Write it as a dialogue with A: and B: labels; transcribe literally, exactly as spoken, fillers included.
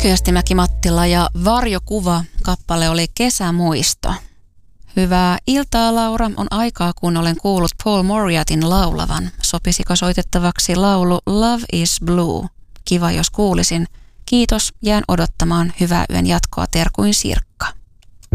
A: Kyöstimäki Mattila ja Varjokuva kappale oli Kesämuisto. Hyvää iltaa, Laura. On aikaa, kun olen kuullut Paul Moriartyn laulavan. Sopisiko soitettavaksi laulu Love is Blue? Kiva, jos kuulisin. Kiitos, jään odottamaan hyvää yön jatkoa, terkuin Sirkka.